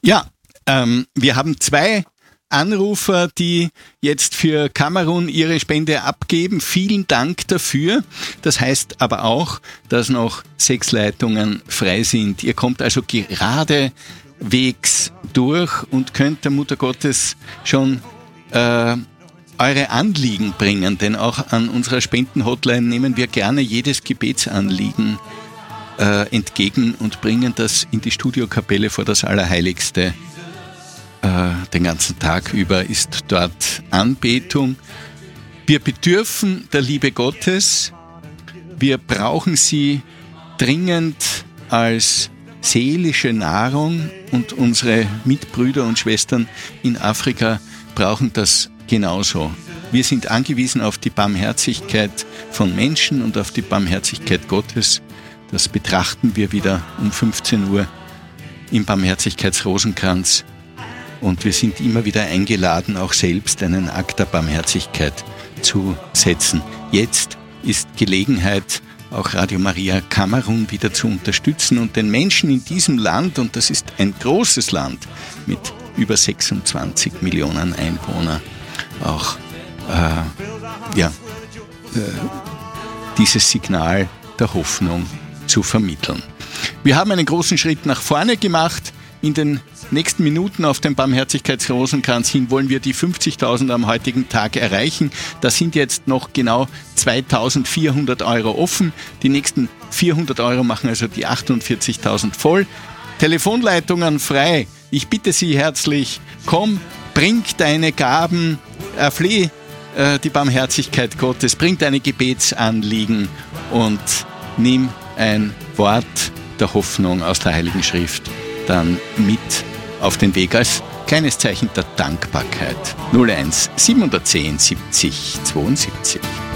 Ja, wir haben 2 Anrufer, die jetzt für Kamerun ihre Spende abgeben. Vielen Dank dafür. Das heißt aber auch, dass noch 6 Leitungen frei sind. Ihr kommt also geradewegs durch und könnt der Mutter Gottes schon eure Anliegen bringen, denn auch an unserer Spendenhotline nehmen wir gerne jedes Gebetsanliegen entgegen und bringen das in die Studiokapelle vor das Allerheiligste. Den ganzen Tag über ist dort Anbetung. Wir bedürfen der Liebe Gottes. Wir brauchen sie dringend als seelische Nahrung und unsere Mitbrüder und Schwestern in Afrika brauchen das genauso. Wir sind angewiesen auf die Barmherzigkeit von Menschen und auf die Barmherzigkeit Gottes. Das betrachten wir wieder um 15 Uhr im Barmherzigkeitsrosenkranz. Und wir sind immer wieder eingeladen, auch selbst einen Akt der Barmherzigkeit zu setzen. Jetzt ist Gelegenheit, auch Radio Maria Kamerun wieder zu unterstützen und den Menschen in diesem Land, und das ist ein großes Land mit über 26 Millionen Einwohnern, auch dieses Signal der Hoffnung zu vermitteln. Wir haben einen großen Schritt nach vorne gemacht. In den nächsten Minuten auf dem Barmherzigkeitsrosenkranz hin wollen wir die 50.000 am heutigen Tag erreichen. Da sind jetzt noch genau 2.400 Euro offen. Die nächsten 400 Euro machen also die 48.000 voll. Telefonleitungen frei. Ich bitte Sie herzlich, komm, bring deine Gaben, erfleh die Barmherzigkeit Gottes, bring deine Gebetsanliegen und nimm ein Wort der Hoffnung aus der Heiligen Schrift dann mit auf den Weg als kleines Zeichen der Dankbarkeit. 01 710 70 72.